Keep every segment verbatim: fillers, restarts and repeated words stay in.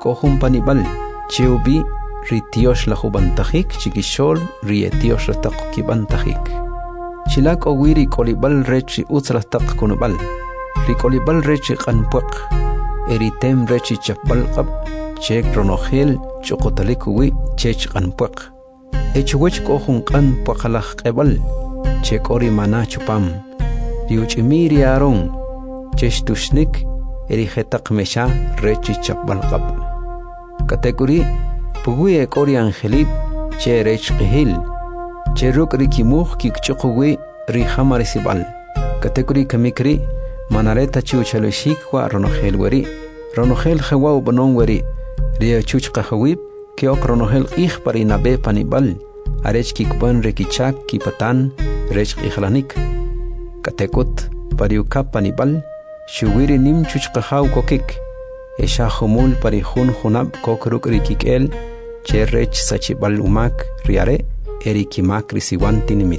kohum panibal cheubi ritios la jubantajik chiquishol rietios rataq kibantajik chilak owiri kolibal rechi utsrataq kunbal rikolibal rechi qanpuq eritem rechi chapbalqab chek ronohel choqotalikuwi chech qanpuq echwech kohun qanpuqalaq qebal chek ori mana chupam riuchimiri aron cheshtushnik erijetaq mesha rechi chapbalqab kategori pugue ekori angelib che rech qihil che ruk rikimuh kikchuqwi ri hamarisibal kategori kamikri manareta chuchaloshik wa ronohel wari ronohel khawa banon wari ri chuch qahwib ki ok ronohel ih parinabe panibal arech kikban rekichak kipatan rech ihlanik katekut pariukap panibal shuwiri nim chuch qahaw kokik esha khumul parihun khunab kokruk rikikel cherech sachibal umak riare erikimak risiwanti nimit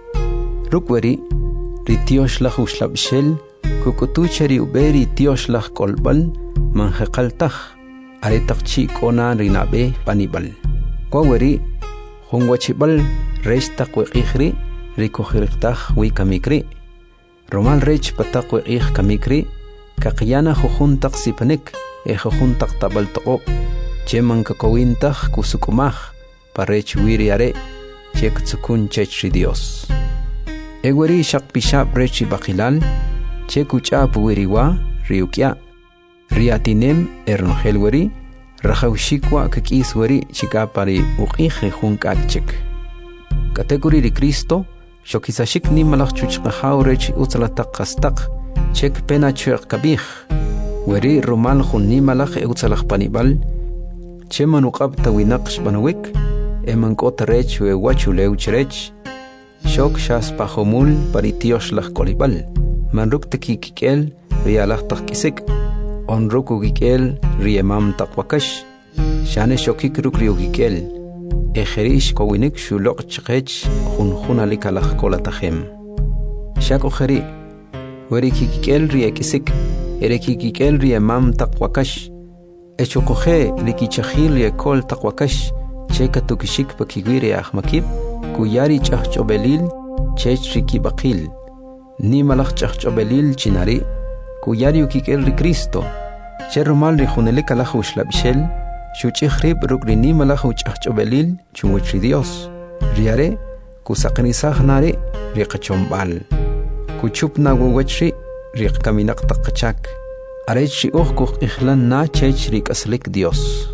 rukweri ritiosh la khuslabshel kukutu cheri uberi tiosh la kolbal manhaqaltakh aretaqchi kona rinabe panibal kwaweri khungwachibal restaq wiqihri rikukhirqtakh wikamikri romal rech pataq wiqih kamikri kaqyana khujuntaq sipanik e khujuntaq tabaltaqo cheman kakowintaq kusukumaj parech wiriare chek tsukun chech Dios eweri shaqpishab rechi baqilal chekuchap wiriwa riukya riatinem ernohelweri rajawshikwa kakisweri chikapari uqih junkakchek kategori ri Cristo shokisashik nimalaq chuchqahaw rech utsalataq qastaq chek pena chuq kabih weri romal khun nimalaq utsalaq panibal cheman uqab tawinaqsh banawik eman kota rech we wachuleu chrech shok shas pahomul paritiosh laq kolibal manruk tekikel rialaq taqkisik onruku gikel riemam taqwakash shane shokik ruk riugikel ejerish kowinik shuloq chqech khun khunalik alaq kolatahem shako khari weri kikel riekisik erekikel riemam taqwakash echokoje likichahil yekol taqwakash cheka tukishik pakigwiri ahmakib kuyari chahchobelil chech rikibaqil nimalaq chahchobelil chinari kuyari ukikel ri Cristo cherumal ri khunelik alaq ushlabshel shuchikhrib rukri nimalaq chahchobelil chumuchri Dios riare kusaqnisaq nari riqachombal kuchupna wawachri riqkaminaq taqachak arechi uqquq ihlan na chech rikaslik Dios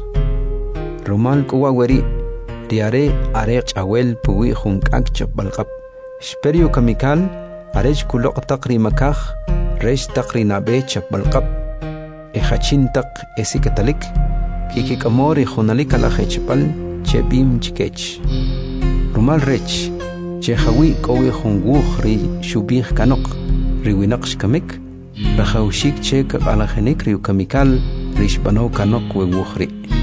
romal kuwa weri riare areq awel puwi junkak chapbalqab sperio kamikal arech kuloq taqri makaj resh taqri nabe chapbalqab ejachintaq esikatalik kikikamori khunalik alajechpal chebim chikech romal rech chehawi kowi khunguj ri shubih kanok riwinaqsh kamik rajawshik chek alajenik riukamikal rishbano kanok wewuhri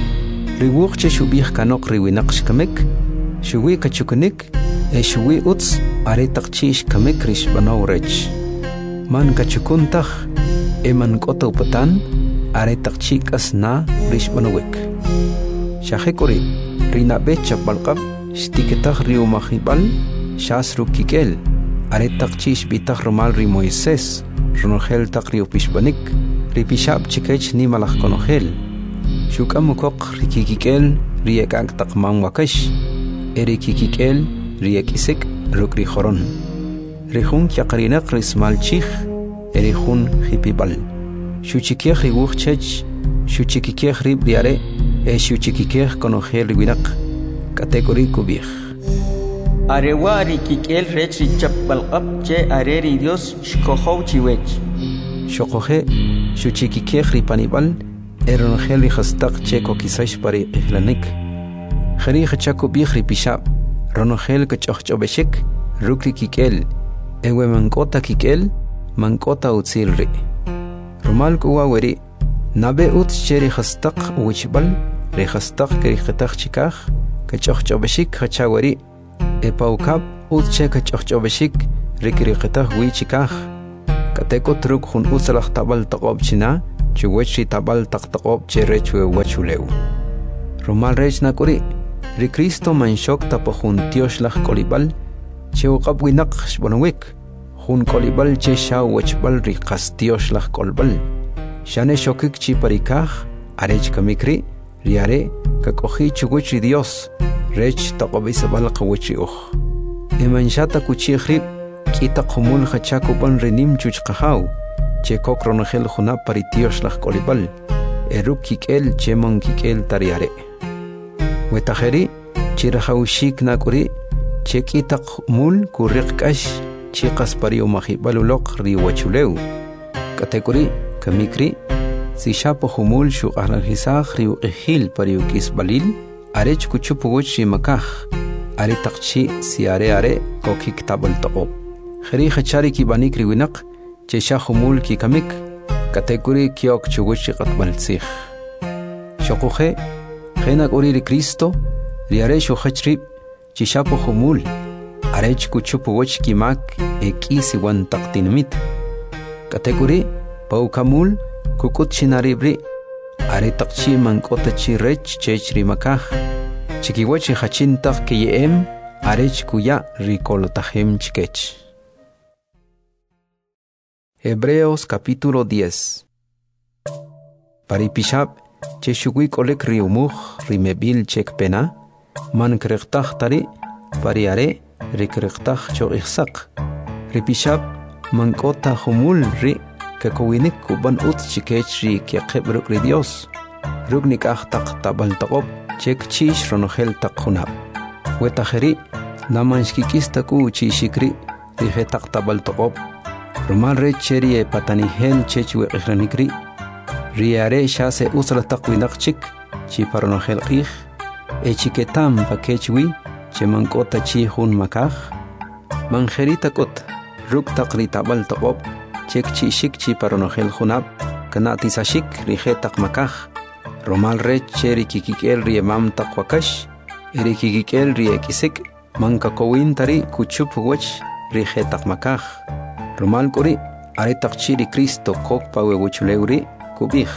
riwuq che shubih kanok riwinaqsh kamik shuwi kachukunik e shuwi uts are taqchish kamik rishbano rech man kachukuntaq eman koto patan are taqchik asna rishbanowek shahekori rinabe chapbalqab stiketaq riumahibal shasru kikel are taqchish bitaq romal ri Moisés ronohel taq riupishbanik ripishab chikech nimalaq konohel shukamukoq rikikikel riekak taqman wakash erikikikel riekisik rukri khoron rihun yaqrinaq rismalchih erihun hipibal shuchikeh riwuq chech shuchikikeh ribriare e shuchikikeh konohel riwinaq kategori kubih arewa rikikel rech chapbalqab che areri Dios shkohow chiwech shokoje shuchikikeh ripanibal eronhel rihastaq che kokisash pari ihlanik khari khachako bih ripishab ronohel kachachobeshik rukri kikel ewe mankota kikel mankota utsilri romal kuwa weri nabe ut cheri khastaq wichbal rihastaq kri khataq chikaj kachachobeshik khachawari epaukab ut che kachachobeshik rikri khataq wichikaj kateko truk hun usalaq tabal taqob china chuwech ri tabal taqtaqob che rech wechuleu. Romal rech nakuri, ri Cristo manshok tapojun tioslach kolibal, che uqab winak shbonawik, hun kolibal che sha wechbal ri qas tioslach kolbal. Shane shokik chi parikaj, arech kamikri, riare, kakoji chuwech ri Dios, rech taqobisabal qawech ri uj. Emanshata kuchijrib, kita qumul hachakuban rinim chuchqahaw, che kokronogel junap paritioslach kolibal, eruk kikel che mon kikel tariare. Wetajeri, chirahaushik nakuri, che kita qumul kurriqkash, chiqas pariumajibbalulok riwachuleu. Katekuri, kamikri, si shapo humul shu arranjizaj riu ejil pariukis balil, arech kuchupuguch rimakaj, are taqchi si are are kokik tabal toqob. Jeri hachari ki banik riwinak, che sha humul ki kamik, katekuri kiok chuguch qatbalsij. Shokuje, jenak uri ri Cristo, riare shu hachrib, che shapo humul, arech kuchupuguch ki mak eki si wan taqtinamit. Katekuri, paukamul, kukut chinaribri, are taqchi mankota chi rech chech rimakaj, chikiwachi hachintaq ki yeem, arech kuya rikolotajem chikech. Hebreos capítulo diez. Paripishab, che shuguik olek riumuj rimebil chek pena, man kreqtaj tari, pariare rikreqtaj cho ihsaq. Ripishab, mankota humul ri, kakowinik kuban ut chikech ri kiaqeb ruk ri Dios. Ruknik aj taq tabal taqob, chek chish ronogel taq junab. Wetajeri, lamanshkikis taku chishikri, rije taq tabal taqob. Romal re cheri e patanihel chechwe ikhranikri, riare shase usra taq winak chik, chi paronogel qih, e chiketam pakechwi, che mankota chi hun makaj. Manjeri takot, ruk taq ri tabal taqob, chek chi shik chi paronogel junab, kanati sashik rije taq makaj. Romal re cheri kikikel ri emam taq wakash, eri kikikel ri ekisik, manka kowin tari kuchup wach rije taq makaj. Romal kuri, are taq chiri Cristo kok pawewuchuleuri kubij.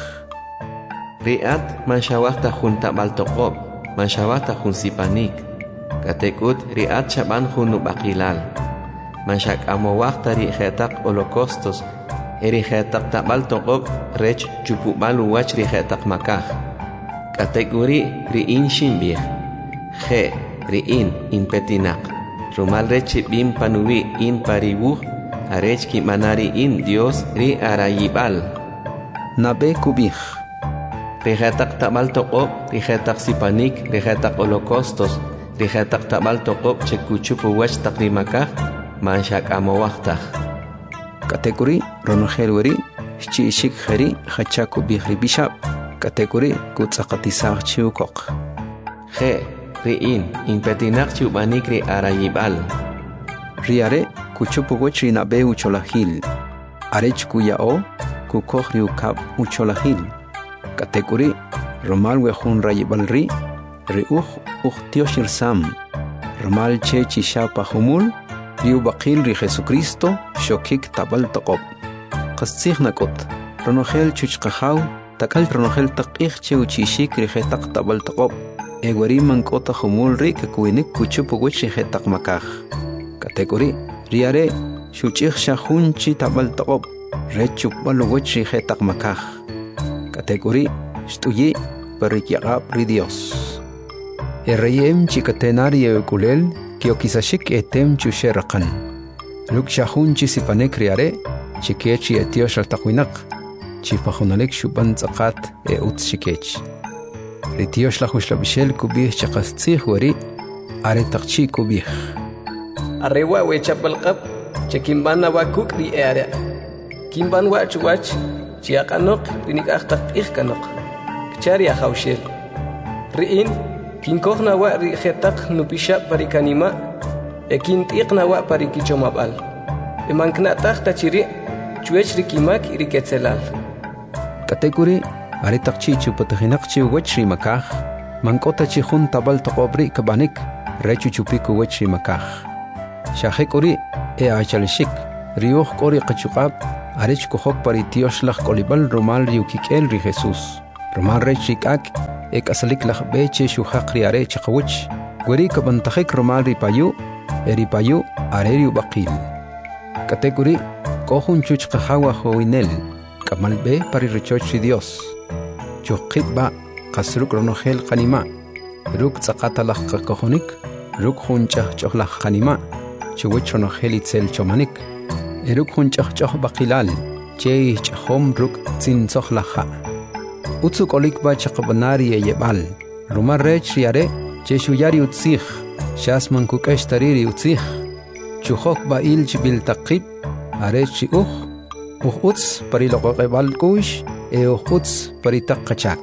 Riat manshawahta jun tabal toqob, manshawahta jun sipanik, katekut riat shaban jun nubakilal. Manshak amowahta ri jetaq holocaustos, eri jetaq tabal toqob rech chupubalu wach ri jetaq makaj. Katekuri riin shimbij, je riin in petinak, rumal rech bim panuwi in paribuj, arech ki manari in Dios ri arayibal. Nabe kubij. Rijetaq tabal toqob, rijetaq sipanik, rijetaq holocaustos, rijetaq tabal toqob che kuchupu wach taq rimakaj, manshak amowahtaj. Katekuri ronogel chi shik jeri hachaku bij ribishab. Katekuri kutzaqatisaj chiukok. Je riin in petinak chubanik ri arayibal. Riare kuchupugoch rinabe ucholahil, arech kuyao, kukoj riukab ucholahil. Katekuri, romal wejun rayibalri, riuj uchtioshir sam, romal che chishapa humul, riubakil ri Jesucristo, shokik tabal taqob. Qastzig nakot, ronogel chuchqahaw, takal ronogel taqih che uchishik ri jetaq tabal taqob, egwari mankota humul ri kakuinik kuchupugoch ri jetaq makaj. Katekuri, riare, shuchich shahunchi tabal taqob, rechuk balugoch ri jetaq makaj. Katekuri, shtuyi, parikyaqab ri Dios. Erreyem chikatenari ekulel, kiokisashik etem chusheraqan. Luk shahunchi sipanek riare, chikechi etiosh al taqwinak, chipajunalek shuban tzaqat e utz shikech. Ritiosh lahush labishel kubih chaqastzih wari, are taqchi kubih. Arrewa we chapalqab, chekimban nawakuk ri area. Kimban wach wach, chiakanok, rinik ahtaq ihkanok. Kchari ahawshel. Riin, kinkoh nawa ri jetaq nupisha parikanima, ekin tiq nawa parikichomabal. Emanknataq tachiri, chuech rikimak iriketzelal. Katekuri, are taqchi chupatahinaqchi wach rimakaj, mankota chihun tabal taqobri kabanik, rechu chupiku wach rimakaj. Shahek ori e achalishik, riuj ori qachuqab, arech kohok pari tiosh lach kolibal romal riu kikel ri Jesus romal rech rikak ek asalik lach beche shuhak ri are chakawich gweri kabantakhik romal ri payu eri payu are riu baqil kategori kohun chuch qahawa hoinel kamal be pari rechoch ri Dios chuqit ba qasruk ronohel qanima ruk tsaqata lach qahonik ruk huncha chohlach qanima chuwich ronohel itzel chomanik eruk hunchach choh baqilal che chhom ruk tsin tsohlaha utsuk olik ba chaqbanari yebal rumar rech riare che shuyari utsikh shas man kukesh tariri utsikh chukhok ba ilch bil taqib arech ukh ukh uts pariloqebal kush e ukh uts paritaqachak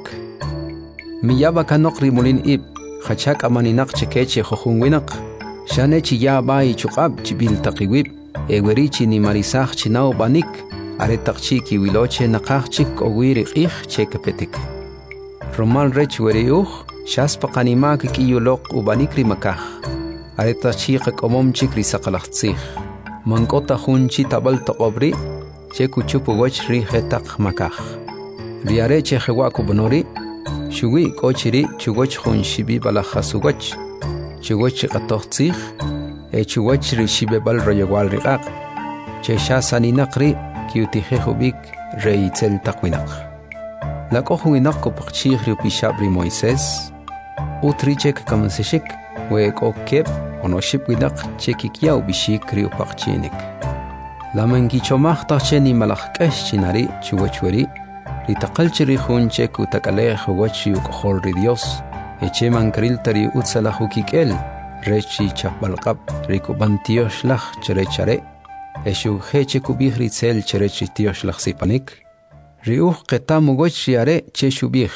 miyaba kanokri mulin ib khachak amaninak chekeche khokhungwinak shane chi ya bai chuqab chibil taqiwib ewerichi ni marisach chinao banik are taqchi ki wiloche naqachik owiri qih chekapetik romal rech weriuh shas paqanima ki yulok ubanikri makah are taqchi qomom chikri saqalachtsikh mankota hunchi tabal taqobri chekuchupu wach ri hetaq makah riare che khwa ku bonori shuwi kochiri chugoch hunshibi balakhasugach chugoch qatochtsikh e chugoch ri shibebal royawal riqaq che shasani naqri kiutihe hubik reitzel taqwinaq la qohuinaq ko paqchih ri pishabri Moisés utrichek kamseshik we kokep onoship winaq chekikiau bishik ri paqchinik la mangi chomaq tacheni malaqkesh chinari chugochweri ri taqalchiri hunche ku takaleh hugochi ukhol ri Dios eche mankril tari utsalahu kikel rechi chapbalqab rikubantiosh lach cherechare eshu heche kubihri tsel cherechi tiosh lach sipanik riuh qetam ugoch yare che shubih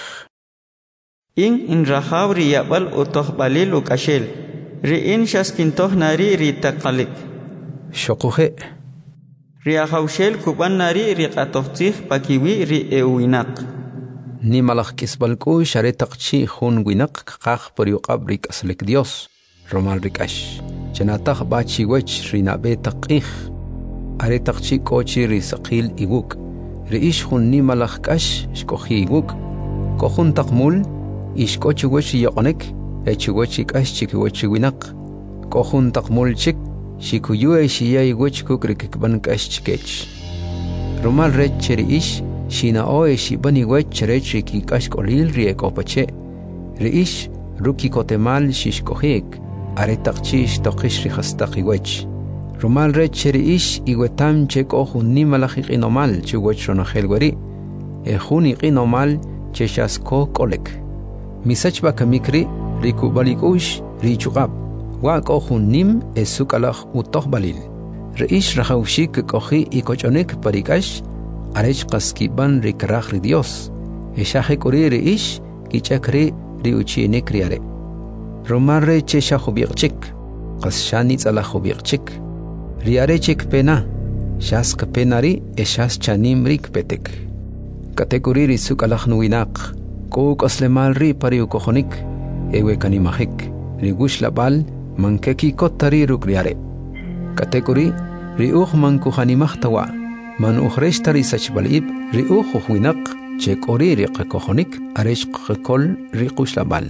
in in rahaw ri yabal utoh balil ukashel ri in shaskintoh nari ri taqalik shoquhe ri ahawshel kuban nari ri qatohtih pakiwi ri ewinaq ni malach kisbalku share taqchi khun winaq qaq por yuqab rik aslik Dios romal rikash chanataq bachi wech rinabe taqih are taqchi kochi ri saqil iguk ri ish khun ni malach kash shkohi iguk kohun taqmul ish kochi wech yoqnek echugochi kash chikiwochi winaq kohun taqmul chik shikuyue shiyay wech kukrik ban kash chikech romal rech cheri ish shina oe shibani wech rechi ki kash kolil ri ekopache ri ish ruki kotemal shishkohik are taqchish toqish ri khastaqi wech romal rech cheri ish iwetam chek ohun ni malachi qinomal chugoch ronahel weri e khuni qinomal cheshasko kolek misach ba kamikri riku balikush ri chuqab wa kohun nim esukalach utoh balil reish rahawshik kohi ikochonek parikash arech qaskiban rikrach ri Dios eshahe kori reish kichakri ri uchinek riare romarre chesha khubiqchik qashani tsala khubiqchik riare chik pena shas penari eshas chanim rik petek kategori ri sukalach nuinaq ko qaslemal ri pariu kohonik ewe kanimahik rigush labal mankeki kotari rukriare kategori riuh manku hanimahtawa man ukhreshtari sachbalib riuh huinaq chekori riqakohonik aresh qkol riqush labal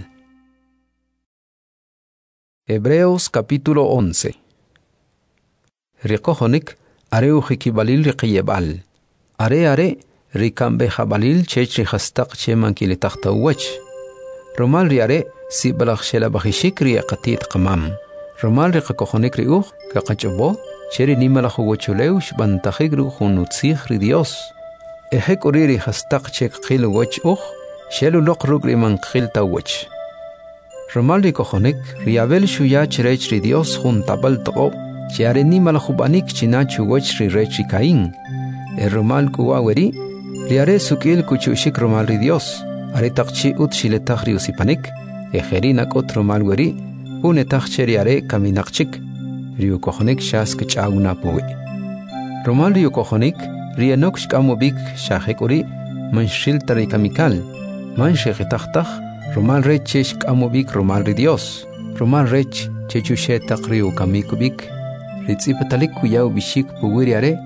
Hebreos capítulo once riqohonik areuh kibalil riqiyebal are are rikambe habalil chechri khastaq chemankile tahtawach romal riare si balakh shela bakhishik ri qatit qamam romal riqa kohonik riuh kaqachbo cheri nimalakh wochuleush bantakhigru khunutsikh ri Dios ehek oriri khastaq chek qil woch ukh shelu loqrug ri man qil tawach romal ri kohonik riabel shuya cherech ri Dios khun tabal to cheri nimalakh banik china chuwoch ri rechi kain e romal kuwaweri riare sukil kuchushik romal ri Dios are taqchi ut shile takhri usipanik ejerina otro malweri une takhcheri are kaminaqchik riu kohonik shas kchauna puwi romal riu kohonik rianoksh kamobik shahekuri manshil tari kamikal manshekh takhtakh romal rechesh kamobik romal ri Dios romal rech chechushe taqriu kamikubik ritsipatalik kuyau bishik puwiri are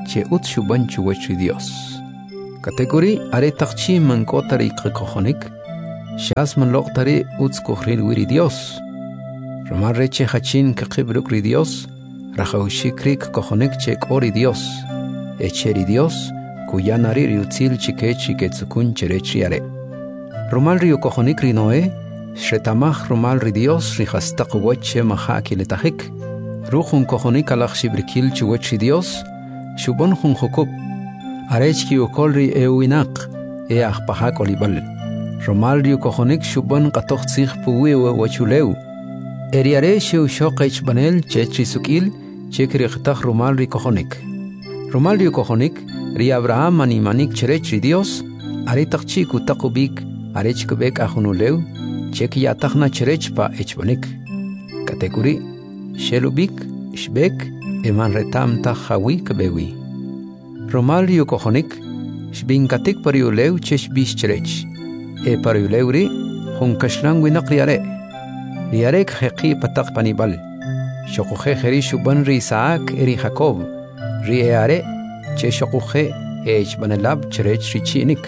che ut shuban chuwach Dios. Kategori are takchi man kotari kohonik, shas man loktari uts kohrin wiri Dios. Romal reche hachin kakibruk ri Dios, rajaushi krik kohonik chek ori Dios, echeri Dios, kuyanari riutzil chikechi ketsukun cherechi are. Romal rio kohonik ri Noe, shretamach romal ri Dios rihastak wache mahaki letahik, ruchun kohonik alach shibrikil chuwachi Dios, shubon hun hukub, arech ki ukolri euinak, e ahpahak olibal. Romal rio kohonik shubon katoch zich puwewe wachuleu, eriare sheu shokech banel chechi sukil, chekri chtach romal ri kohonik. Romal rio kohonik, ri Abraham mani manik cherechi Dios, are takchi kutakubik, arech kubek ahunuleu, cheki yatachna cherech pa echbanik. Kategori, shelubik, shbek, eman retam tachawi kabewi. Romal rio kohonik, shbinkatik pariuleu chesh bish cherech. E pariuleuri, hun kashlangwi nakriare. Riarek heqi patak panibal. Shokuche heri shuban ri Isaac eri Jacob. Ri eare, che shokuche ech banelab cherech richinik.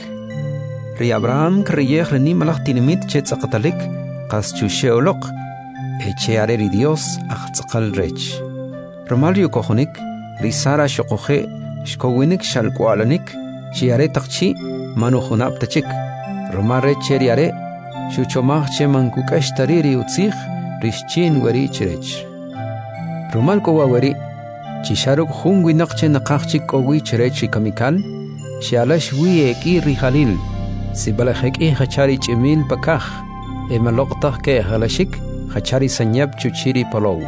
Ri Abraham kriyech reni malach tinimit che tzakatalik, kas chusheolok, eche are ri Dios ach tzakal rech. Romal rio kohonik, ri Sara shokuche shkowinik shalkwalanik, shiare takchi manuhunab tachik. Romal reche riare, shuchomach che mankukash tariri utzich, rishchin wari cherech. Romal kowa wari, chisharuk hungwi nakche nakachik kowi cherech kamikal, shialash wi eki rihalil, sibalahek i hachari chimil pakach, emaloktak ke halashik, hachari sanyab chuchiri palow.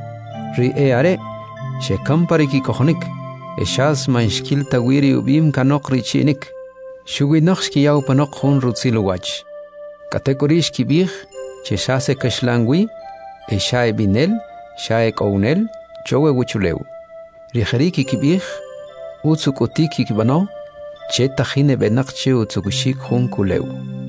Ri eare, shekampari ki kohonik, eshas manshkil tawiri ubim kanok richinik, shugi nakshki yau panok hun rutziluwach. Kategorish kibich, cheshase kashlangwi, eshae binel, shae kounel, chowe wuchuleu. Rijeriki kibich, utsukotiki kibano, che tajine benakche utsukushik hun kuleu.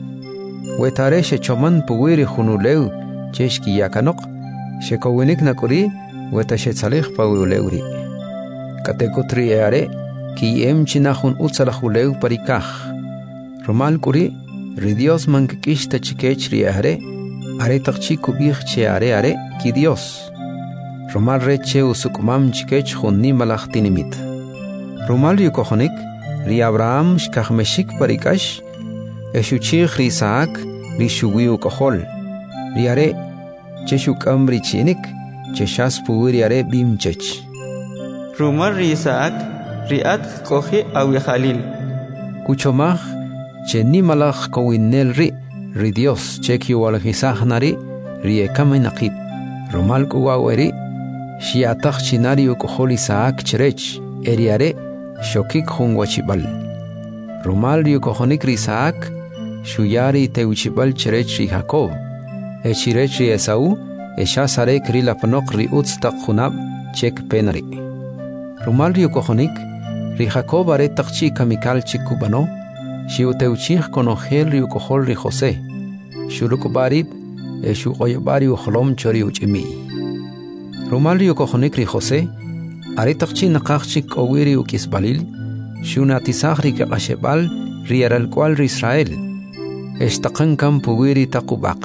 Wetare she choman puwiri hunuleu, cheshki yakanok, she kowinik nakuri, weta she tzalech pawuleuri. Kategotri eare, ki em chinahun utsalahuleu parikach. Romal kuri, ri Dios mankikish tachikech ri are, are takchi kubich che are are, ki Dios. Romal reche usukumam chikech hunni malachtinimit. Romal rio kohonik, ri Abraham shkachmeshik parikash, eshuchich ri Isaac, ri shuwiu kohol. Ri are, cheshukam ri chinik, cheshas puwiri are bimchech. Romal ri Isaac, ri at kohi awi Khalil. Kuchomach, che ni malach kowinel ri, ri Dios, cheki walhisah nari, ri ekame nakip. Romal kuwaweri, shiatach chinari ukohol Isaac cherech, eriare, shokik hun wachibal. Romal ri ukohonik ri Isaac, shuyari te uchibal cherech ri Jacob. E chirech ri Esau, e shasarek ri lapanok ri utstak hunab, chek penari. Romal ri ukohonik, ri Jacob are takchi kamikal chikubano, shiuteuchich konogel ri ukohol ri Jose. Shurukubarib, e shukoyobari uholom chori uchimi. Romal ri ukohonik ri Jose, are takchi nakachik owiri ukisbalil, shunatisach ri kakashebal ri aralkwal ri Israel. Eshtakan kam puwiri takubak.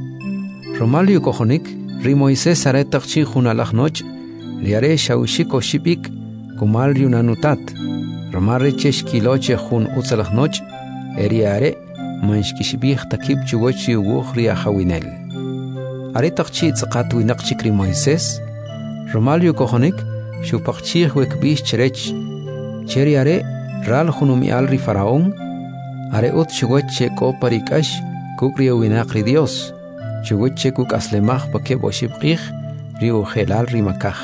Romal ri ukohonik, ri Moises are takchi hunalach noch, ri are shaushik oshipik, kumal ri unanutat. Romal rechesh kiloche hun utsalach noch, eri are, manshkishibich takib chuwachi uwuch ri ahawinel. Are takchi tzaqat winakchik ri Moises, Romal rio kohonik, shupakchich wekbish cherech, cheri are, ral hunumial ri Faraón, are ut chuwache ko parikash, kuk ri winak ri Dios, chuwache kuk aslemach pakeb oshibqich, ri ujelal ri makach.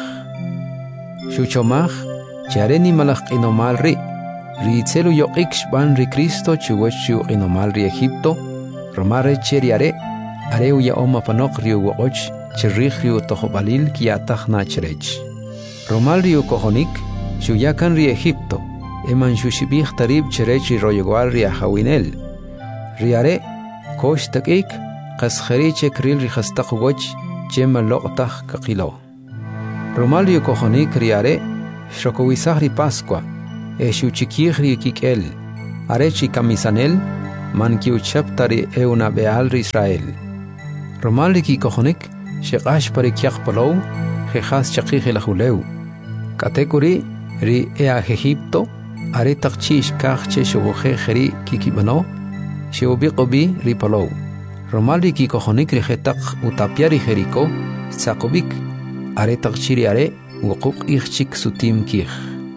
Shuchomach, chare ni malach inomal ri, ri itzelu yoqik shban ri Cristo chuwachu inomal ri Egipto, romare cheri are, are uya oma panok ri uwoch, chirrich ri utohobalil kiatach na cherech. Romal ri ukohonik, shuyakan ri Egipto, eman shushibich tarib cherech ri royegual ri ahawinel. Ri are, kosh takik, qaskhari chekril ri khastaq woch, chema loqtach kakilo. Romal ri ukohonik ri are, shokowisah ri Pascua, e shuchikihri kikel arechi kamisanel man kiuchaptari e una beal Israel romali ki kohonik sheqash pari kyak palow jejas chaqih lahuleu katekuri ri e a Egipto are takchish kachche shugoje kheri kikibano sheubiqobi ri palow romali ki kohonik ri khetak utapiari Jeriko sakobik are takchiri are wuquq ichik sutim kih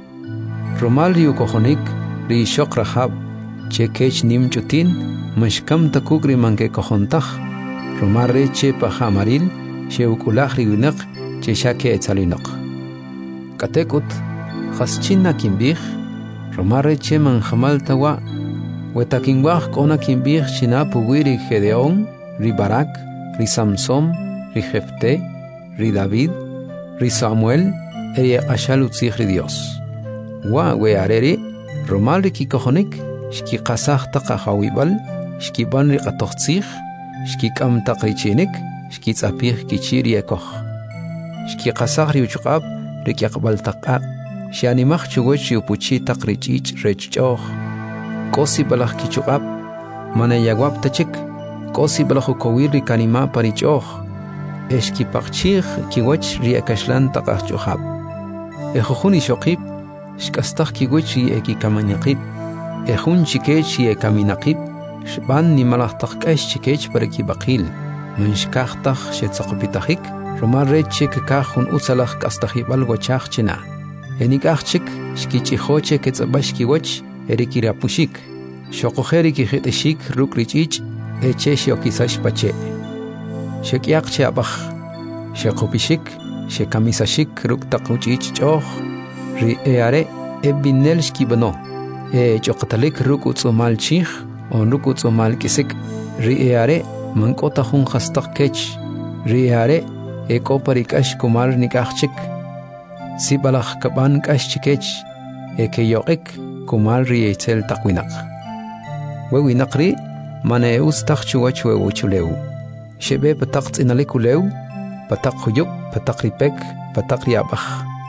romali kohonik ri shok rahab che kech nim chutin mashkam takugri manke kohontach romare che pahamaril sheukulach ri unak che shake etsalinok katekut khaschina kimbih romare che man khamal tawa wetakinwach kona kimbih china puguiri Gedeón ri Barak ri Samson ri Jefte ri David ri Samuel eri ashal utzich ri Dios wa we areri romal ri kikohonik shki qasach taqa hawibal shki ban ri qatochtzich shki kam taqrichinik shki tsapih kichiri ekoh shki qasach ri uchqab ri yaqbal taqa shani mach chugoch upuchi taqrichich rechchoh kosi balach kichuqab mana yagwab tachik kosi balach kowir ri kanima parichoh eshki paqchih kiwach ri akashlan taqach chuhab ekhuni shoqib shkastach kiwach ri ekikamaniqib ekhun chikech ri ekaminaqib shban ni malach taqash chikech paraki baqil manshkachtach shetzaqpitahik romar rechik kahun utsalach kastahibal wachach china enikachik shkichihoche ketsabash kiwach erikirapushik shoqojeri kiheteshik rukrichich eche shokisash pache shekyaqche abach sheqopishik shekamisashik ruktaquchich choh ri eare ebinel shkibano e choqtalik rukutsumal chih on rukutsumal kisik ri eare mankota hun khastaq kech ri eare ekoparikash kumar nikachik sibalach kaban kash chikech ekeyoqik kumar ri etel taqwinaq wewinaqri mane ustaq chuwach wewuchuleu shebe pataq tsinalikulew pataq khuyub pataq ripek pataq riabach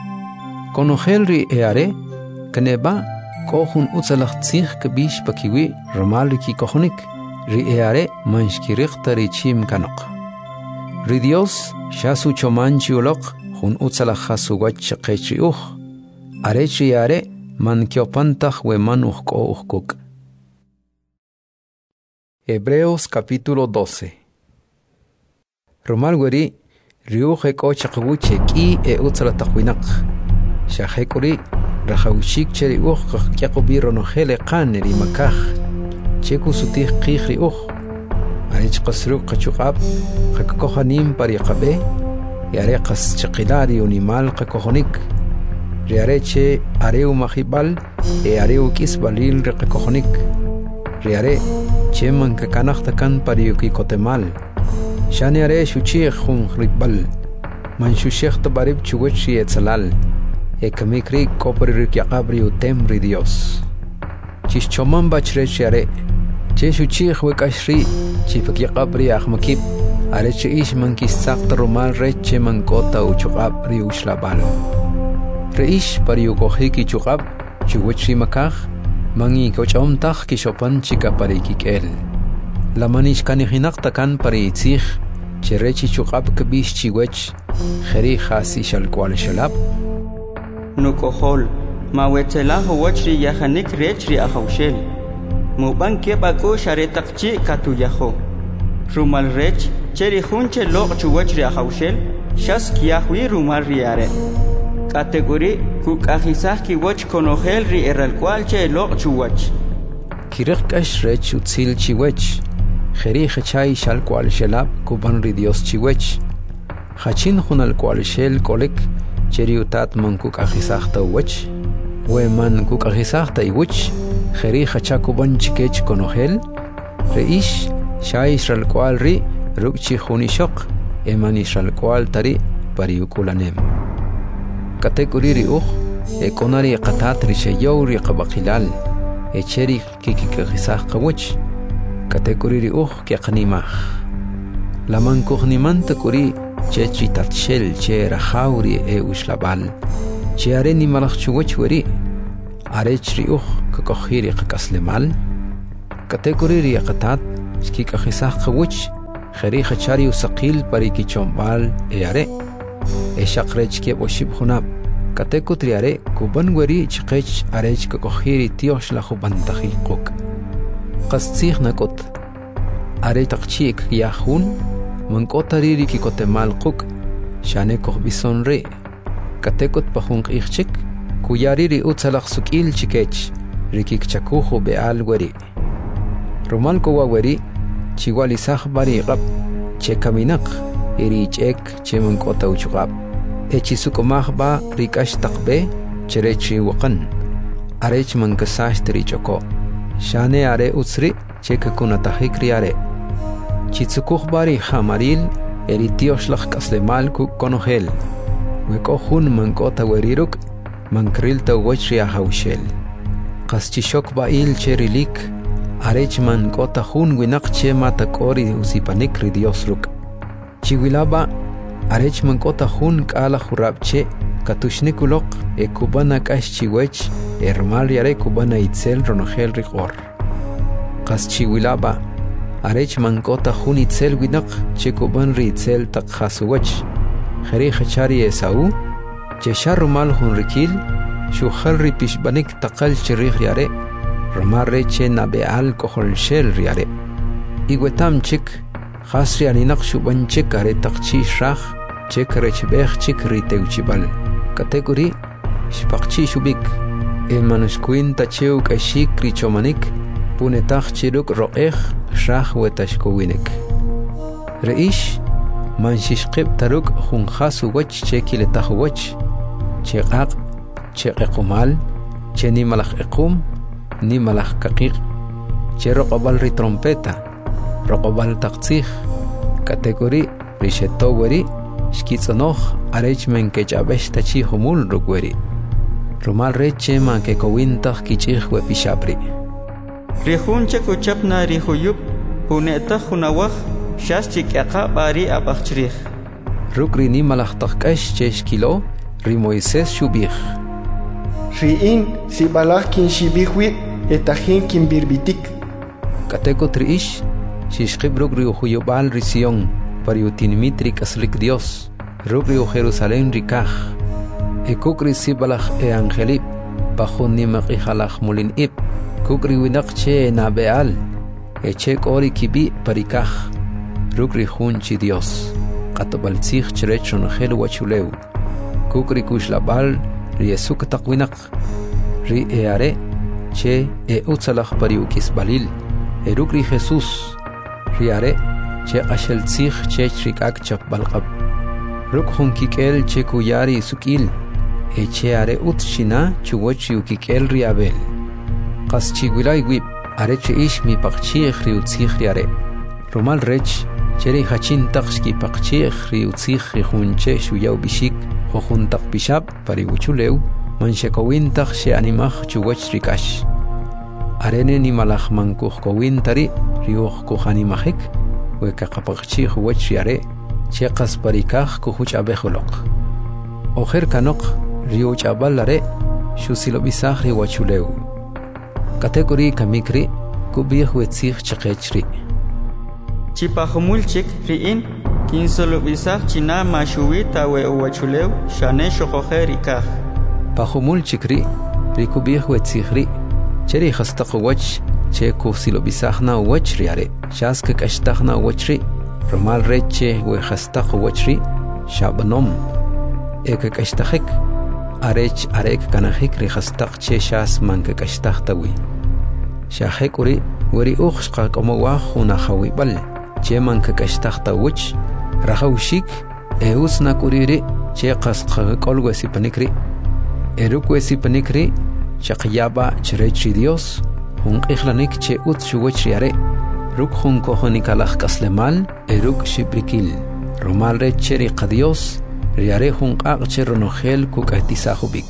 konogel ri eare kaneba kohun utsalach tsikh kabish pakiwi romal ki kohonik ri eare manshkiriqtari chim kanaq ri Dios shasu chomanchi uloq hun utsalach hasugach qechi uj arechi eare man kiopantach we man ujko ujkuk. Hebreos capítulo doce. Romal weri riuj eko chaqwuche ki e utsala taqwinaq shahekuri rahawshik cheri uj qaqyaqubi ronohele qan ri makaj cheku sutih qih ri uj arich qasruq qachuqab qaqkohanim pari qabe yare qas chaqilari unimal qaqohonik riareche areu mahibal e areu kisbalil reqakohonik riare cheman kakanaqtakan pariuki kotemal shani are shuchi khun ribal man shushekh tabarib chugochi etsalal e kamikri kopri yaqabri utem ri Dios chis choman bachre share che shuchi khwekashri chifak yaqabri ahmakib are che ish man kisaq romal reche man kota uchuqab ri ushlabal reish pariukohi ki chuqab chugochi makaj mangi kochomtaj ki shopan chika parikikel la manish kanihinaq takan pari itzig cherechi chuqab kabish chiwech kheri khasi shalkwal shalab nukohol mawetela howachri yahanik rechri ahawshel muban ke bako sharetaqchi katuyaho rumal rech cheri hunche loq chuwachri ahawshel shas kiyahwi rumal riare category kukajisaj kiwach konogel ri erral cual che loq chuwach kirqash rech utzil chiwech kheri khachay shal cual shelab kuban ri Dios chiwech khachin khunal cual shel kolek cheri utat man kukajisaj tawach we man kukajisaj taywach kheri khacha kuban chikech konogel reish shay shal cual ri rukchi khunishok eman shal cual tari pariukulanem category ri uj e konari qatat ri shayow ri qabaqilal e cheri kikikhisaq qawch category ri uj ki qnimaj la man kuhnimanta kuri chechi tatshel che rahawri e ushlabal che areni malach chugoch weri arech riuj kakojiri qakaslemal katekuri riaqatat shkikajisaj qawich kheri khachari usaqil pariki chombal eare eshaqrech ke boshib khunab katekutri are kuban weri chqech arech kakojiri tiosh la khubantaji qok qastsig nakot are taqchik yahun mankotari riki kotemal qok shane kohbison re katekot pahun qixchik kuyariri utsalaq sukil chikech rikik chakujo beal weri romal kowa weri chiwalisaj bari qab che kaminak eri chek che mankota uchqab echi sukomaj ba rikash taqbe cherechi waqan arech mankasash tri choko shane are utsri che kakunatajik riare chitsukuj bari hamaril eri tioshlaj kaslemal ku konogel weko hun mankota weriruk mankril tawach ria haushel qaschishok bail cherilik arech mankota hun winak che matakori usipanik ri dios ruk chiwilaba arech mankota hun kala jurabche katushnikulok e kubana kash chiwech ermal yare kubana itzel ronogel rigor qaschiwilaba arech mankota hun itzel winak che kuban ri itzel takhasuwach khari khachari esau che sharumal hun rikil shu khalri pishbanik taqal chirih yare romare che nabeal kohol shel riare igwetam chik khasri aninaq shuban chik are taqchi shrakh chik rechbekh chik riteuchibal kategori shpaqchi shubik e manuskuin tacheu kashik richomanik punetaq chiruk ro'ej shrakh wetashkowinik reish manshishqib taruk hun khasu wach che kiletaq wach che qaq che qequmal che ni malakh equm ni malakh kaqiq che roqobal ri trompeta roqobal taqtsij kategori rishetoweri shkitsonoh arech men ke chabesh tachi humul rukweri rumal reche man ke kowintaq kichij we pishapri rihun che kuchapna rihuyup puneta hunawaj shas chikqa bari abachrij rukri ni malakh taqash che shkilo ri Moisés shubij riin si balak kin shibijwi etahin kin birbitik kateko triish shishqib rukri huyubal risión pariutinmitri kaslik Dios rukri Jerusalén rikaj e kukri si balak e angelip bajun ni maqijalaj mulin ib kukri winak che nabeal e che kori kibi parikaj rukri junchi Dios qatabaltzij cherechon gel wachuleu kukri kushlabal riesuk taqwinak ri eare che e utsalaj pariukis balil e rukri Jesús riare che qasheltzij che rikak chapbalqab ruk junkikel che kuyari sukil e che are utshina chuwachi ukikel riabel qaschiwilay wib are che ish mi paqchij riutzij riare romal rech cheri hachin taqshki paqchij riutzij junche shuyaw bishik juntaq bishab pariuchuleu manshekowintaq she animaj chuwach rikash arene ni malaj mankuj kowintari riuj kujanimajik weka qapaqchij wach riare che qas parikaj kujuch abejoloq ojer kanoq riuch abalare shusilobisaj riwachuleu kategori kamikri kubij wetzij chqechri chipajumul chik riin kinsolobisaj china mashuwita we uwachuleu shane shoqoje rikaj pajumul chikri rikubij wetzijri cheri khastaq wach che kusilobisajna wach riare shask kashtajna wachri romal reche we khastaq wachri shabnom ek kashtajik arech arek kanajik ri khastaq che shas man kashtajtawi shahek uri weri ukhshqa como wa khuna khawibal che man kashtajtawich rahawshik e usna kuriri che qasqa kolwesi panikri erukwesi panikri chaqyaba chrechi Dios hun qixlanik che ut shuwach riare ruk hun kohonikalaj kaslemal eruk shibrikil romal recheri qadios riare hun qaqche ronogel kukahtisajubik.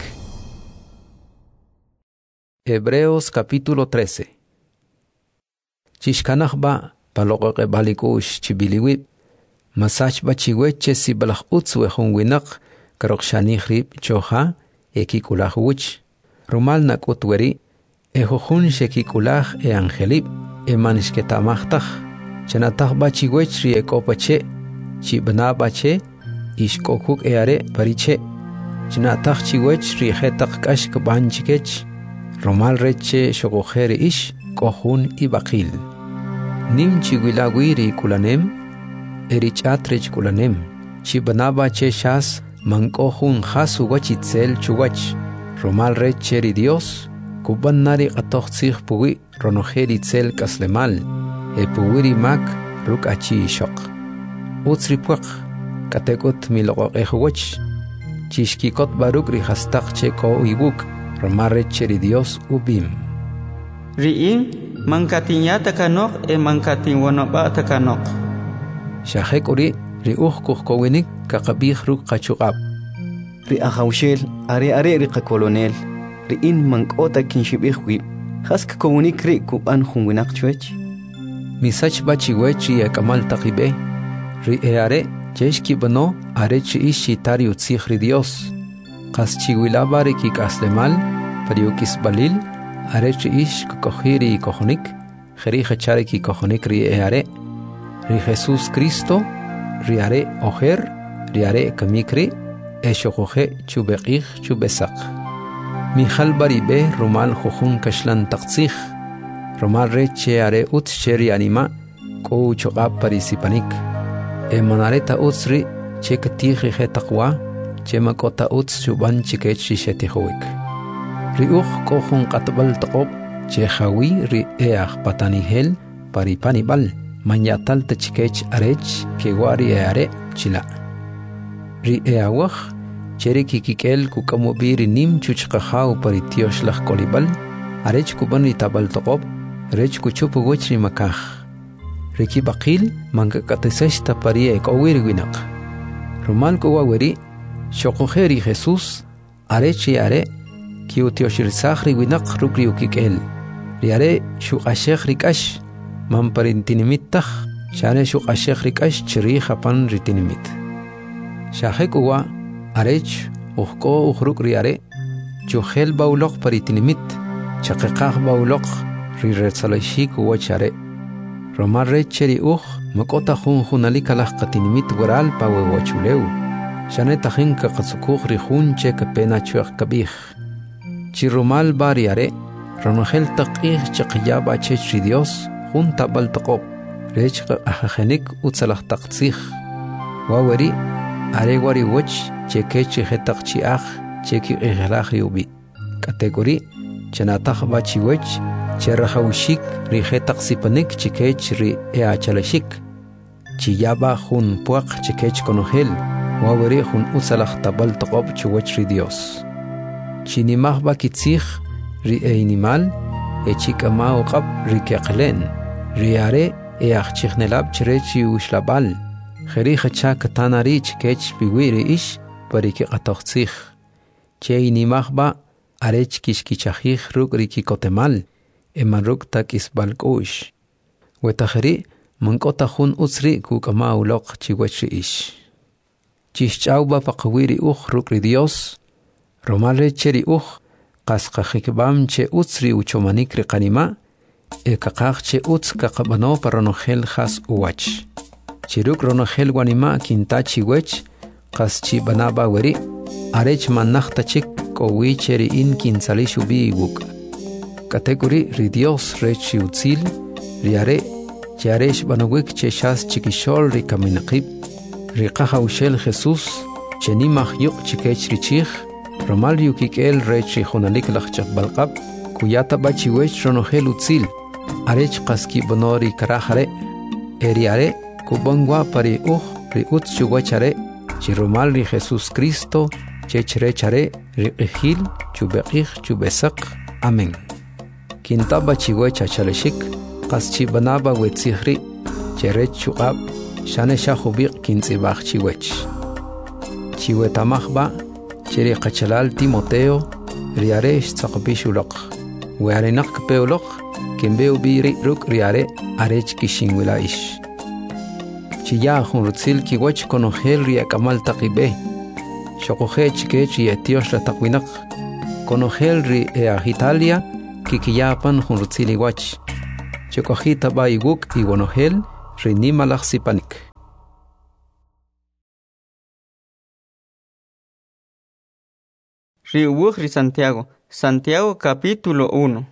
Hebreos capítulo trece. Chishkanajba paloqoqe balikush chibiliwib masachba chiweche sibalaj utzwe hun winak karokshani rib choha ekikulajuwich Rumal nakutweri ejojun shekikulaj e angelib e manishketamachtaj chenataj bachiwech ri ekopache chibnabache ishkokuk eare pariche chinataj chiwech ri jetaq kashk banchikech Romal reche shogojeri ish kohun ibaqil nim chiwilawi ri kulanem erichat rech kulanem chibnabache shas mankohun hasu wachitzel chuwach Romal reche ri Dios kuban nari qatoqtsig puwi ronojeri tzel kaslemal e puwiri mak ruk achi shok utsri puaq katekut miloqoq ejwach chishkikot baruk ri hastaq che ko uibuk Romal reche ri Dios ubim riin mankatinya takanok e mankatin wonoba takanok shahek uri ri uj kuhkowinik kakabih ruk qachuqab ri ahawshel are are ri qakolonel ri in mankota kinshibihwi hask komunik ri kuban hunwinak chwech misach bachiwech ri akamal taqibe ri eare cheshki bano are chi ishi tari utzih ri Dios qas chiwilaba ri kikaslemal pariukis balil are chi ish kokhiri kohonik kheri khachare ki kohonik ri eare ri Jesus Cristo ri are oher ri are kamikri eshokoje chubeqih chubesaq Mijal baribe Romal jujun kashlan taqtzih Romal reche are ut sheri anima ko choqab parisipanik e manareta utsri che katih he taqwa che makota uts chuban chikech shetihowik ri uj ko jun qatbal taqob che khawi ri eah patanihel paripanibal manyatal tchikech arech ke wari are chila ri eawah Cheri kikikel kukamobiri nim chuchqahaw paritiosh laj kolibal arech kuban itabal toqob rech kuchupu gochri makaj riki baqil mankakatesesh taparie kowir winaq Romal kowaweri shoqojeri Jesus arech yare kiutioshirsakhri winaq rukri ukikel riare shuqashekh rikash mamparintinimittaj shane shuqashekh rikash chiri japan ritinimit shahekuwa arech uxko uxruk riare chuhel baulok paritinimit chaqiqaq baulok rirretsalashik wachare Romal recheri uj makota jun junalika laj qatinimit waral pawe wachuleu shaneta jinka qatsukuk ri jun che kapena chuq kabij chi Romal bariare ronogel taqih chaqiyaba chech Dios jun tabal taqob rech ahajenik utsalah taqtzih waweri are wari wach chekechi hetaq chiaj cheki ihlaj yubi category chanataq bachiwech cherahawshik ri hetaq sipanik chikech ri eachalashik chiyaba jun puaq chikech konogel waweri jun usalaj tabal taqob chuwech ri Dios chinimaj bakitzij ri animal echikama uqab ri keqlen ri are eachichnelab chrechi ushlabal kheri khacha katanari chikech biwiri ish pariki qatoqtzij chey nimajba arech kishkichajij ruk riki kotemal emaruk takisbalkush wetakhri mankota jun utsri kukama uloq chiwech ish chishchawba paqwiri uj ruk ri Dios Romal recheri uj qasqajikbam che utsri uchomanik ri qanima e kaqaq che utz kaqabano paronogel khas uwach chiruk ronogel wanima kintachi wech qaschi banaba weri arech manachta chik kowi cheri in kinsali shubi wuk category ri Dios rechi utzil riare charesh banawik che shas chikishol ri kaminaqib ri qahawshel Jesus cheni mahyuq chikech richich Romal yukikel rechi khunalik lachchaq balqab kuyata bachi wech ronogel utzil arech qaski bonori karahare eriare kubangwa pari uj ri utchu wachare chi Romal ri Jesus Cristo chechrechare ri qihil chubeqih chubesaq amen kintaba chiwecha chaleshik qaschi banaba wetzihri cherech chuqab shane shahubiq kintzibaq chiwech chiwetamajba cheri qachalal Timoteo riare tsaqbishuloq wearenaq peoloq kimbeu biri ruk riare arech kishinwila ish chiya junrutzil kiwach konogel ri akamal taqibe shoqoje chikech yetiosh la taqwinaq conogel ri e Italia kikiyapan junrutzili wach. Chekojita ba iguk y bonogel ri nimalach sipanik. Riubuj ri Santiago, Santiago capítulo uno.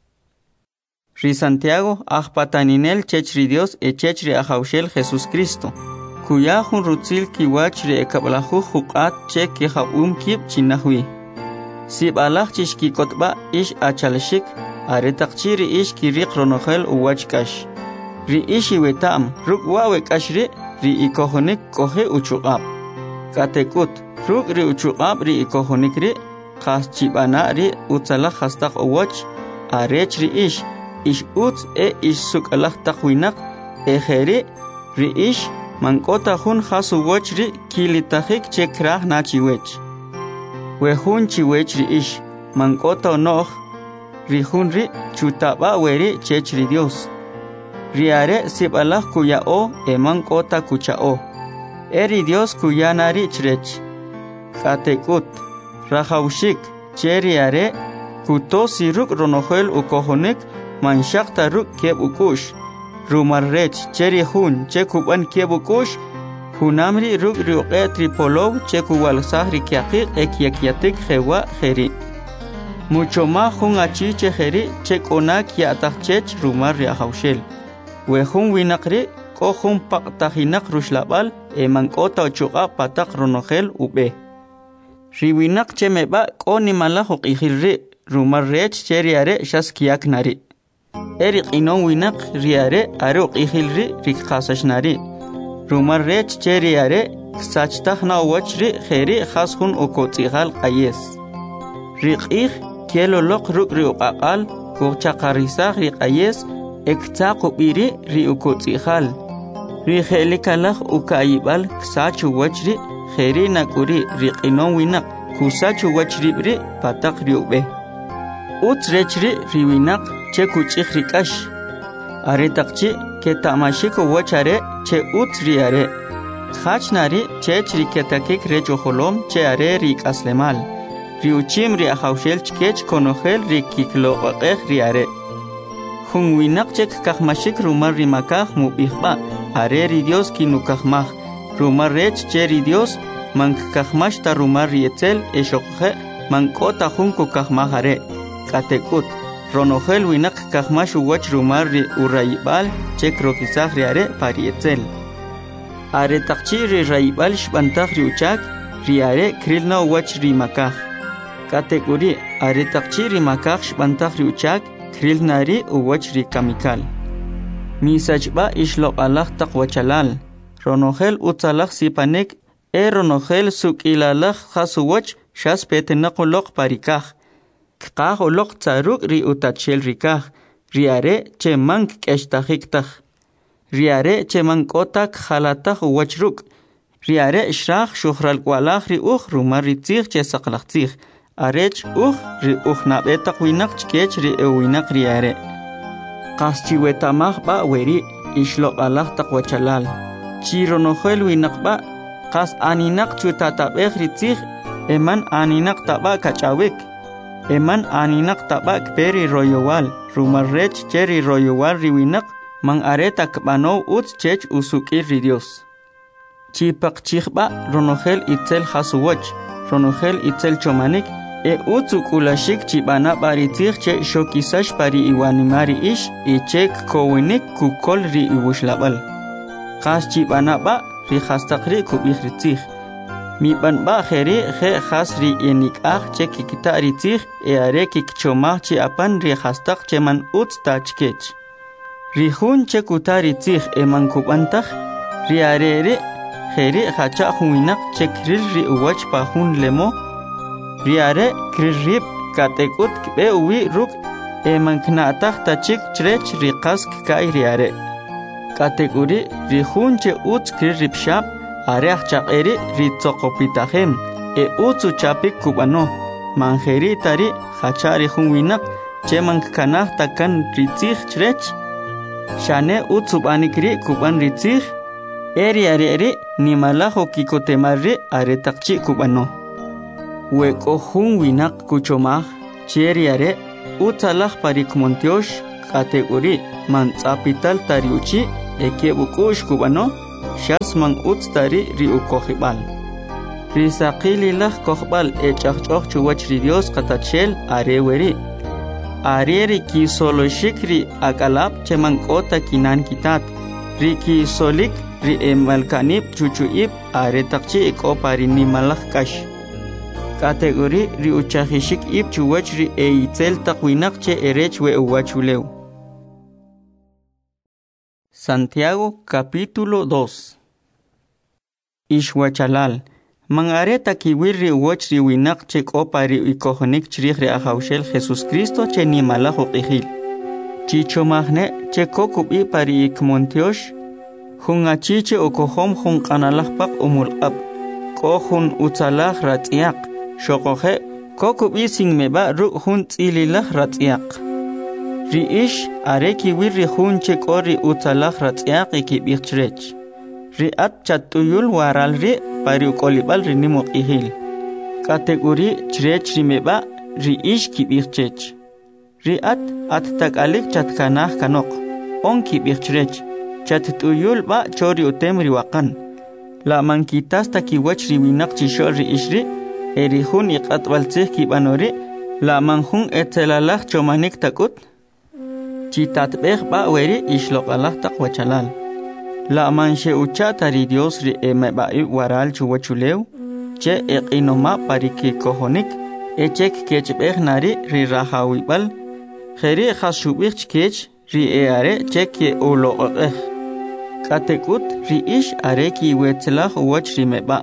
Ri Santiago ajpataninel chechri Dios e chechri ajaushel Jesús Cristo. Kuya jun rutzil kiwach re ekablahu huqat che ki jabum kib chinahwi. Sib alach chishki kotba ish achalshik aretaqchiri ish kiriq ronojel uwachkash. Ri ishi wetam ruk wawe kashri ri ikohonik kohe uchuqab. Katekut ruk ri uchuqab ri ikohonik ri khas chibana ri utzalach hastaq uwach arech ri ish ish utz e ish sukalach taqwinak e kheri ri ish mankota hun khasu wochri kilitahik chekrah na chiwech. We hun chiwech ri ish mankota noh ri hun ri chutaba weri chechri Dios. Riare sibalah kuya o e mankota kucha o. Eri Dios kuya nari chrech. Katekut rahaushik cheriare kuto siruk ronohel ukohonik manshakta ruk keb ukush. Rumarrech cheri hun chekuban kebukush hunamri ruk ruqe tripolov chekuwal sahri kiaqiq ekyakiatik jewa jeri. Mucho más hun achi chejeri chekona kiatachech rumar riahaushel. We hun winakri ko hun paqtahinak rushlabal e mankota ochuqa patak ronogel ube. Riwinak chemeba ko nimalahuq ihilri rumarrech cheriare shaskiak nari. Erik inon winak riare aruk ihilri rikqasashnari. Rumar rech cheriare ksachtakhna wachri kheri khashun ukotsigal qayes. Riqih keloloq ruk riuqaqal kuchaqarisaq riqayes ektsaqu biri ri ukotsigal. Rikhelikalaq ukaibal ksachu wachri kheri nakuri riqinon winak kusachu wachri bri pataq riube. Uts rechri riwinak che kuchik rikash. Are takchi ke tamashiko wachare che uts riare. Khachnari che chiriketakik recho holom che are rik aslemal. Riuchim ri ahaushel chkech konogel rikiklo qeq riare. Hunwinak chek kahmashik rumar rimakah mubihba. Are ri Dios kinukahmah. Rumar rech che ri Dios mank kahmash ta rumar rietzel eshokhe mankota hunku kahmahare. Katekut Ronogel winak kahmashu wach rumarri urraibal chek rokisach riare parietzel. Are takchi ri raibal shbantach riuchak riare krilna wach rimakach. Kategori are takchi rimakach shbantach riuchak krilnari uwach rikamikal. Misachba ishloq alach taqwachalal. Ronogel utzalach sipanek e ronogel sukilalach khasuwach shas petenaquloq parikach. Kqah oloq tsaruk ri utachel rikah. Riare che mank keshtahiktah. Riare che mankotak halatah uwachruk. Riare shrach shuhral kwalach ri uch rumar ri tzich che saqlach tzich. Arech uch ri uch nabetak winak chkech ri ewinak riare. Qas chiwetamach ba weri ishloq alach taqwachalal. Chironohel winak ba qas aninak chutatabech ri tzich eman aninak taba kachawik. Eman aninak tabak peri royowal, rumarrech cheri royowal riwinak, mang areta kbano uts chech usukir ri Dios. Chipak chichba ronogel itzel hasuwach, ronogel itzel chomanik, e utsukulashik chibana baritzich che shokisash pari iwanimari ish, e chek kowinik kukol ri iwushlabal. Khas chibana ba ri hastakri kubichritzich. Mi ban ba kheri khe khasri enik ah che kikita ritzich e are kikchomah che apan ri khastaq che man uts tachkech. Ri hun che kutari tzich e man kubantach ri are re kheri khacha huinak che kril ri uwach pa hun lemo ri are kril rib katekut be uwi ruk e man knatach tachik chrech ri qask kai ri are. Kategori ri hun che uts kril rib shab Areach chaqeri ritzoqopitajem e utsu chapik kubano manjeri tari hachari hunwinak che mankanah takan ritzich chrech shane utsu banikri kuban ritzich eri eri eri nimalajo kikotemarri aretaqchi kubano weko hun winak kuchomaj cheriare utalaj parikmontiosh kategori man tsapital tariuchi ekebukush kubano shas man utstari riukojibal risaqililaj kojbal echaqchoq chuwach ri Dios qatachel areweri areri ki solo shikri akalap cheman kota kinan kitat riki solik ri emalkanip chuchuip are takchi eko parini malak kash kategori ri uchahishik ip chuwach ri eitel takwinak che erech we uwachuleu. Santiago capítulo dos. Ishwachalal mangare takiwir ri uwach ri winak che kopa ri ikohonik chrih ri ahaushel Jesus Cristo che ni malajo qihil chichomahne che kokubi pari ikmontiosh hungachi che okohom hun qanalahpaq umulqab kohun utalaj ratiaq shoqoje kokubi singmeba ru hun tsililaj ratiaq riish areki wirri hun che kori utalaj ratiaq ikibichrech riat chatuyul waral ri pari ukolibal ri nimuqihil kategori chrech rimeba riish kibichrech riat at takalik chatkanah kanok on kibichrech chatuyul ba chori utemri waqan la mankitas takiwach riwinak chishor riishri erihun iqatbaltzih kibanori la manhun etelalaj chomanik takut chitatbeh ba weri ishloqalaj taqwachalal la manche uchatari Dios ri emebai waral chuwachuleu che eqinoma pariki kohonik echek kechbeh nari ri rahawibal kheri khashubich kech ri eare cheke uloqeh katekut ri ish areki wetlaj wach rimeba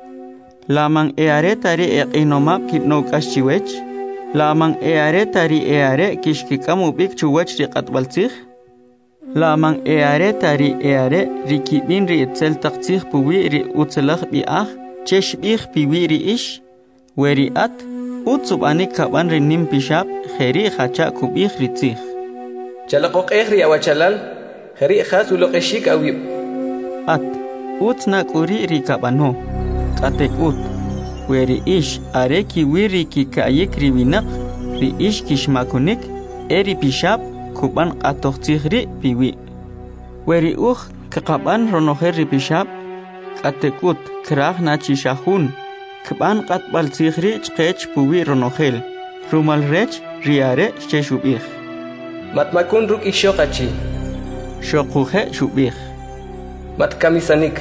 lamang eare tari eqinoma kipno kashchiwech lamang eare tari eare kishkikamu bik chuwach ri qatbaltzih lamang eare tari eare ri kibin ri etzel taqtzih puwi ri utlaj biah cheshbih piwi ri ish weri at utsubani kaban ri nim pishab kheri khacha kubih ri tzih chalaqoq ehri awachalal kheri khas uloqeshik awib at utna kuri ri kabano katekut weri ish areki wiri ki kayik ri winak ri ish kishmakunik eri pishab kuban qatoqtzihri piwi weri uj kaqaban ronoher ri pishab katekut krah na chishahun kban qatbaltzihri chqech puwi ronohel rumal rech riare sheshubih matmakun ruk ishoqachi shoquhe shubih matkamisanik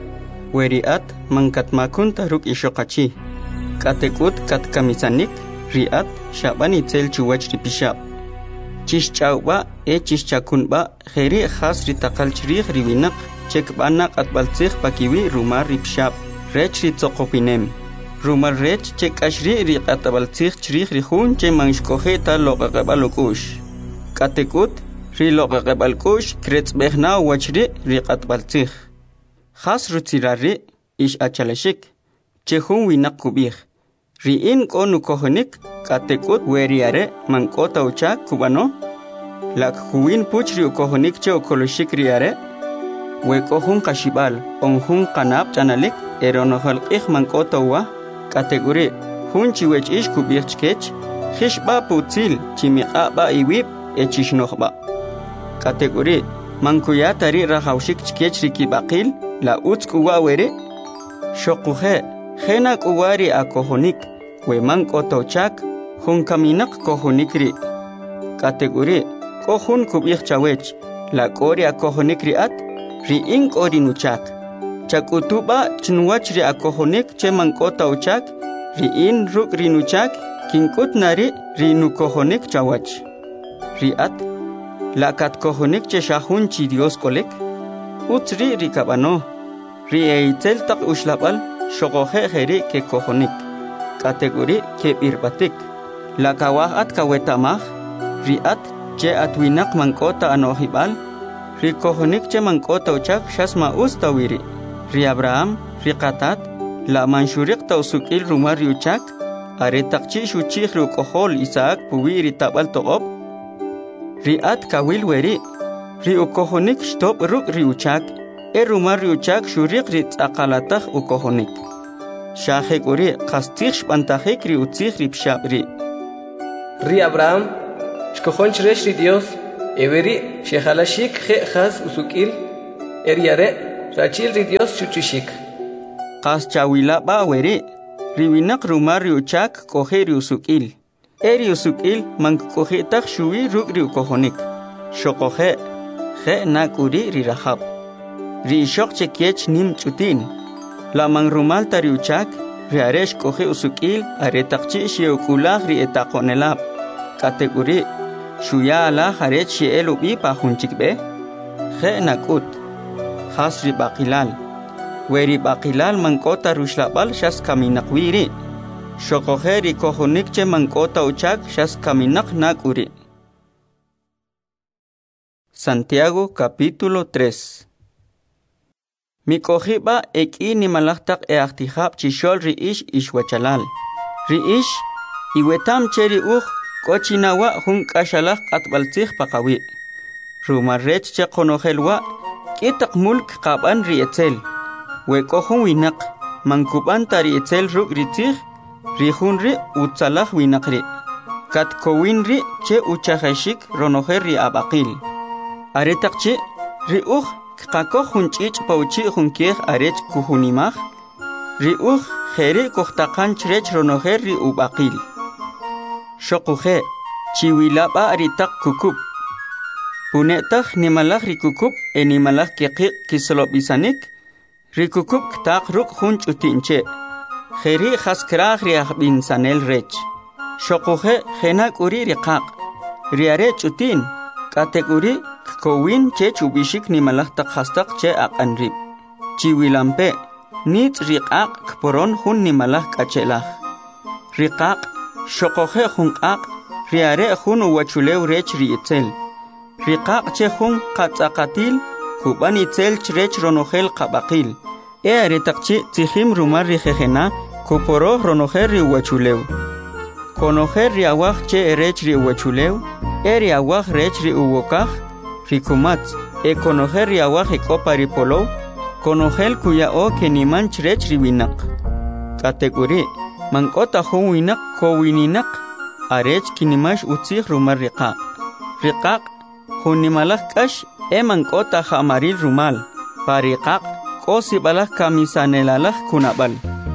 weriat mangkatmakun taruk ishoqachi katekut katkamisanik riat shabani tel chuwach ripishab chishchawba e chishchakunba kheri khas ritaqal chrih riwinak chekbana qatbaltzih pakiwi rumar ripshab rech ritsoqopinem rumar rech chekashri riqatabaltzih chrih rihun che manshkohe ta loqaqabalukush katekut ri loqaqabalkush kretzbehna wachri riqatbaltzih khas rutsirari ish achalashik chehun winak kubih riin konu kohonik katekut weriare mankota ucha kubano lak huwin puchri ukohonik che ukoloshik riare wekohun kashibal onhun kanab chanalik eronohal ikh mankota uwa kategori hun chiwech ish kubih chkech khishba putzil chimiqa ba iwib echishnohba kategori mankuya tari rahawshik chkech rikibaqil la utzkuwa were shoquhe khena kuwari akohonik we mankotochak hun kaminak kohonikri kategori kohun kubih chawech la kori akohonik riat ri in kori nuchak chakutuba chnwach ri akohonik che mankotochak ri in ruk rinuchak kinkut nari rinu kohonik chawach riat la kat kohonik che shahun chi Dios kolek utri rikabano ri eitel tak ushlabal shogohe kheri ke kohonik kategori ke birbatik la kawahat kawetamah riat che atwinak mankota anohibal ri kohonik che mankota uchak shasma ustawiri ri Abraham ri qatat la manshurik tausukil rumar uchak are takchi shuchih ru kohol Isaac puwiri tabal toqob riat kawil weri ri ukohonik stop ruk ri uchak e rumar ri uchak shurik ri aqalatakh ukohonik Shahek uri qastix bantahek ri utzig ri pshabri. Ri Abraham, shkohon chresh ri Dios, everi shehalashik khe khas usukil, eriare, rachil ri Dios chuchishik. Qas chawila ba weri, ri winak rumar ri uchak kohe ri usukil. Eri usukil mang kohe tak shui ruk ri ukohonik. Shokohe, khe nak uri ri rahab. Ri shok chekiech nim chutin. La mang rumal tari uchak, ri aresh kohe usukil, are takchi shiukulah ri etakonelab. Kategori, shuya ala harech shiel ubi pa hunchikbe. Khe nakut. Khas ri bakilal. Weri bakilal mangkota rushlabal shas kaminakwiri. Shokohe ri kohonik che mangkota uchak shas kaminak nakuri. Santiago capítulo tres. Mi kohiba eki ni malaktak e aktihab chishol ri ish ishwachalal. Ri ish iwetam cheri uch kochinawa hun kashalak atbaltzich pakawi. Rumarrech che konohelwa kitak mulk kaban ri etzel. We kohun winak mankuban tari etzel ruk ritzich ri hun ri utzalach winakri. Kat kowin ri che uchaheshik ronoher ri abakil. Aretakchi ri uch Kako hunchich pauchi hunkeh arech kuhunimach. Ri uch khere kohtakan chrech ronoher ri ubakil. Shokuhe chiwilaba aritak kukup. Punetach nimalach ri kukup e nimalach kekik kisolobisanik. Ri kukup ktak ruk hunch utinche. Khere khaskrach ri ahbin sanel rech. Shokuhe khenak uri riqaq. Ri arech utin. Kategori kowin che chubishik ni malak tak hastak che akanrib. Chiwilampe nit riqaq kporon hun ni malak kachelach. Riqaq shokohe hunqaq riare hun wachulew rech ri itzel. Riqaq che hun qatzaqatil kuban itzel chrech ronohel qabaqil. E aretakchi tihim rumar rijejena kuporo ronoher ri wachulew. Konoher ri awaj che rech ri wachulew. Eri awaj rech ri uwokaj, rikumat, e konoher ri awaj ekopa ri polo, konohel kuya o keniman chrech ri winak. Kategori, mankota hun winak ko wininak, arech kinimash utzih rumar riqaq. Riqaq, hun nimalak kash, e mankota hamaril rumal, pa riqaq, ko sibalak kamisanelalak kunabal.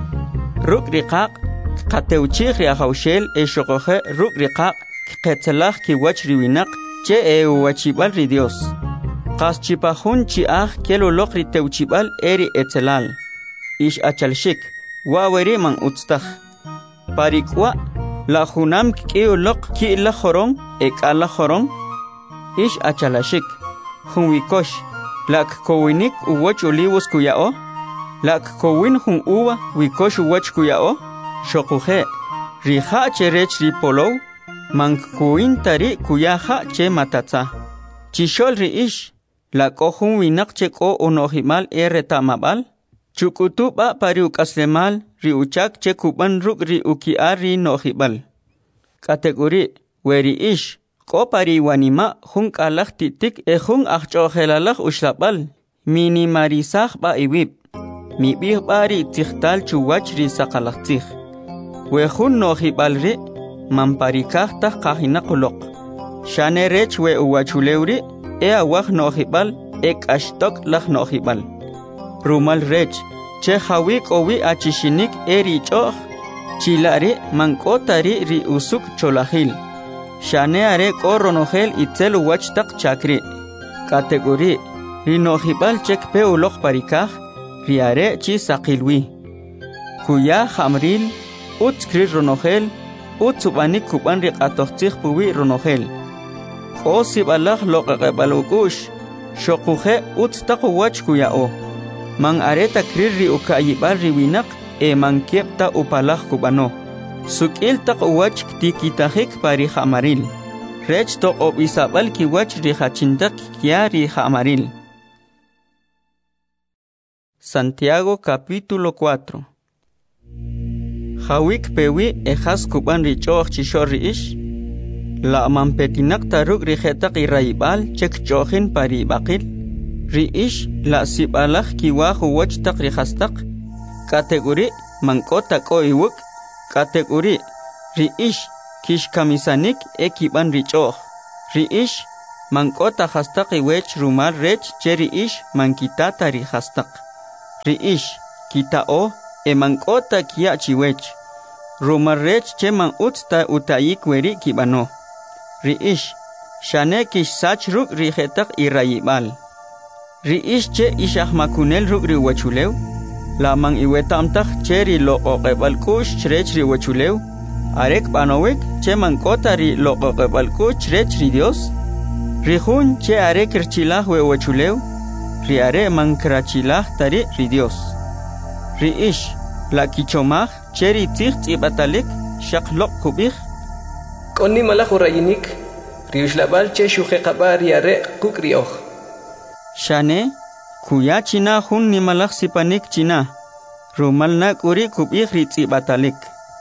Ruk riqaq, kateuchih ri ahawshel e shokohe ruk riqaq, Ketzelach ki wach riwinak che e wachibal ri Dios. Qas chipahun chi ah kelo lok ri teuchibal eri etzelal. Ish achalshik wa weri man utstach. Parikwa la hunam ki lok ki la khorong ek ala khorong. Ish achalashik hun wikosh lak kowinik uwach olivos kuyao. Lak kowin hun uwa wikosh uwach kuyao. Shokuhe riha cherech ri polow. Mankuin tari kuyaha che matatza. Chishol ri ish. La kohun winak che ko unohimal e retamabal. Chukutuba pari ukaslemal ri uchak che kuban ruk ri ukiar ri nohibal. Kategori weri ish. Ko pari wanima hun kalak titik e hun achchohelalak ushlabal. Minimarisach ba iwib. Mi bih bari tikhtal chuwach ri sakalak tikh. We hun nohibal ri. Mamparikah tah kahina kulok. Shane rech we uwachulewri e awah nohibal ek ashtok lah nohibal. Rumal rech che hawik owi achishinik eri choh. Chilari mankotari ri usuk cholahil. Shane are koronohel itzel uwachtak chakri. Kategori ri nohibal chek pe ulok parikah ri are chi sakilwi. Kuya hamril utskri ronohel Utsubani kuban rik atochtich puwi ronohel. O sibalach loqaqebalukush. Shokuhe utstaku wach kuyao. Mang areta kriri ukayibal riwinak e mankiepta upalach kubano. Sukil tak wach tikitahik pari hamaril. Rech tok ob isabal ki wach rihachintak kia rihamaril. Santiago capítulo cuatro. Hawik pewi ejas kuban richoch chishor ish. La mampetinak taruk rihetak iraibal chek chochin pari bakil. Ri ish la sibalach kiwa huwach tak rihastak. Kategori mangkota ko iwuk kategori ri ish kish kamisanik ekiban richoh ri ish mangkota hastaq iwech rumal rech cheri ish mankitata ri hastaq ri ish kitao e mangkota kia chiwech rumal rech che man utsta utayik weri kibano ri ish shane kish sach ruk ri hetaq irayibal ri ish che ishah makunel ruk ri wachulew la man iwetamtaj cheri lo oqebalkush chrech ri wachulew arek banowek che mankota ri lo oqebalkush chrech ri Dios ri hun che arek rchilah we wachulew ri are mankrachilah tari ri Dios ri ish la kichomaj cheri tzig tz'ibatalik shaqloq kubij konni malaj urayinik ri ushlabal che shujeqaba ri are kuk ri oj shane kuya china hun ni malaj sipanik china rumal na kuri kubij ri tz'ibatalik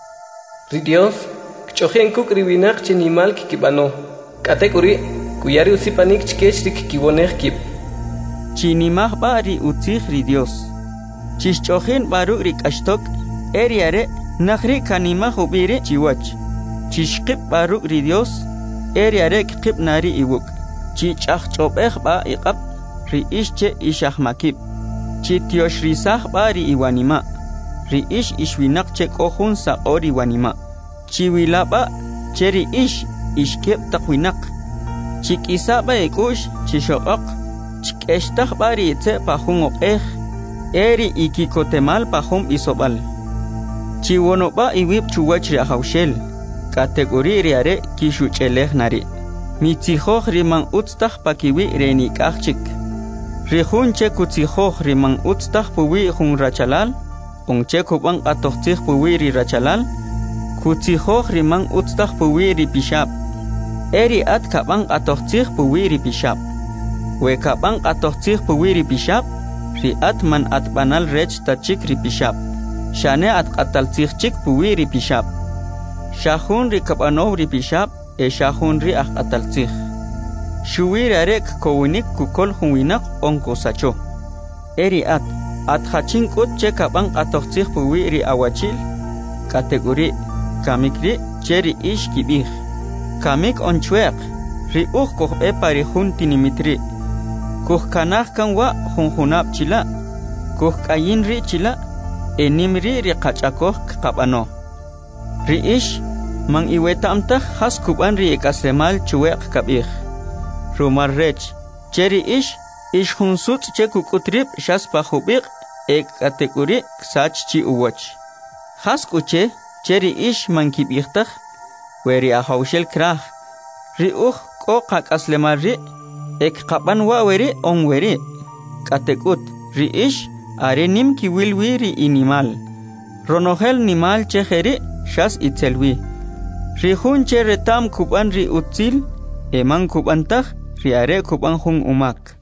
ri Dios kchojen kuk ri winak che nimal kikibano kate kuri kuyari usipanik chkech ri kikibonej kib chinimaj ba ri utzij ri Dios chishchojen baruk ri kashtok eri are nakhri kanimaj ubiri chiwach chishqib baruk ri Dios eri are kqib nari iwuk chichaj chobej ba iqab ri ish che ishaj makib chi tiosh risaj ba ri iwanima ri ish ishwinak che kohun sa ori wanima chi wilaba che ri ish ishkeb taqwinak chi kisa ba ikush chi shoqaq chkeshtaj ba ri itse pajun oqej eri ikikotemal pajun isobal chi wonoba iwib chuwach ri ajawshel kategori ri are kishuchelej nari mitzijoj ri man utztaj pakiwi reni kajchik ri jun che kutzijoj ri man utztaj puwi jun rachalal onche kuban atoxtij puwi ri rachalal kutzijoj ri man utztaj puwi ri pishab eri at kaban atoxtij puwi ri pishab we kaban atoxtij puwi ri pishab ri at man at banal rech tachik ri pishab shane at qataltij chik puwi ri pishab shahun ri kabanov ri pishab e shahun ri aj qataltij shuwir arek kowinik kukol hunwinak onko sacho eri at at hachin kut che kaban atoxtij puwi ri awachil kategori kamikri cheri ish kibij kamik onchweq ri uj koj e pari hun tinimitri koj kanaj kanwa junjunab chila koj kayin ri chila enimri ri qachakoj qabano ri ish man iwetamtaj has kuban ri ekasemal chuweq kabij rumar rech cheri ish ish junsut che kukutrib shas pajubiq ek kategori sach chi uwach has kuche cheri ish man kibijtaj weri ahawshel kraj ri uj ko qakaslemal ri ek qaban wa weri on weri katekut ri ish are nim kiwilwi ri inimal ronogel nimal che jeri shas itzelwi ri jun che retam kuban ri utzil eman kubantaj ri are kuban jun umak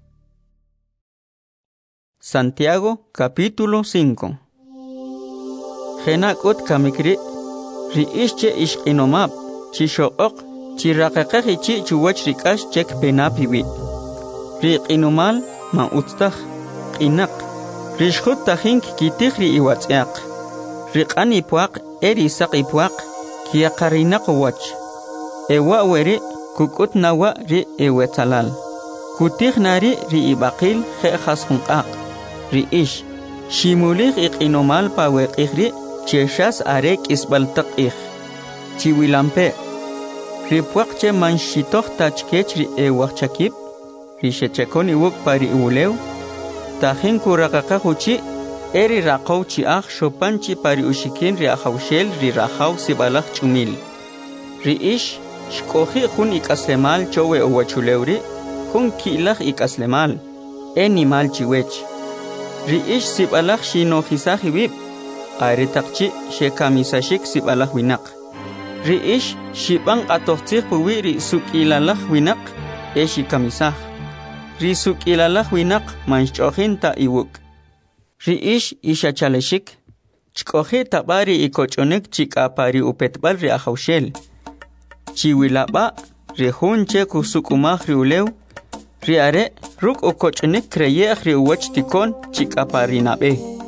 Santiago capítulo cinco Genakut kamikri ri ishche ishqinomab chi shoqoq chi raqaqaqi chi chuwach rikash chek penapiwi ri qinomal man utztaj qinaq ri shkhut tajink kitij ri iwatz'aq ri q'ani puaq eri saqi puaq kiyaqarinaq wach ewa weri kukut nawa ri ewetsalal kutij nari ri ibaqil je'jas junq'aq ri ish shimulij iq'inomal pa weq'ij ri cheshas are k'isb'altaq ij chiwilampe ri puaq che manxitoj tachkech ri ewaj chakib ri xechekon iwuk pa ri iwulew tajin kuraqaqaj uchi eri raqow chi'aj xopan chi pa ri uxikin ri ajawxel ri rajaw sib'alaj ch'umil ri ish xk'oji jun ik'aslemal chowe uwachulew ri jun ki'laj ik'aslemal enimal chiwech ri ish sib'alaj xinojisaj iwib are taqchi xekamisashik sib'alaj winaq ri ish xib'an q'atojtzij puwi ri suk'ilalaj winaq e xikamisaj ri suk'ilalaj winaq manxch'ojin ta iwuk ri ish ixachalexik chk'oji tab'a ri ikoch'onik chik'apa ri upetb'al ri ajawxel chiwilab'a ri jun che kusuk'umaj ri ulew ri are ruk' ukoch'onik kreyej ri uwach tikon chik'apa ri nab'e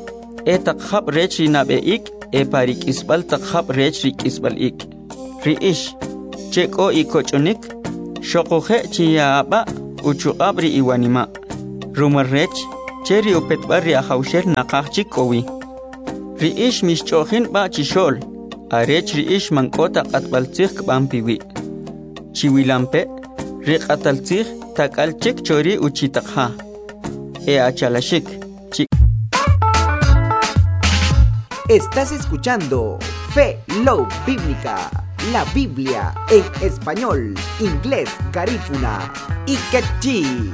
e takhab rech ri nabeik e parik isbal takhab rech ri isbal ik riish cheko ikochonik shoqoje chiaba uchuabri iwanima rumar rech cheri upetbari ahawsher naqachikowi riish mischochin ba chishol arech riish mankota qatbaltsikh bampiwi chiwilampe riqataltsikh takalchik chori uchitakha e achalashik. Estás escuchando Fe Love Bíblica, la Biblia en español, inglés, garífuna y quechí.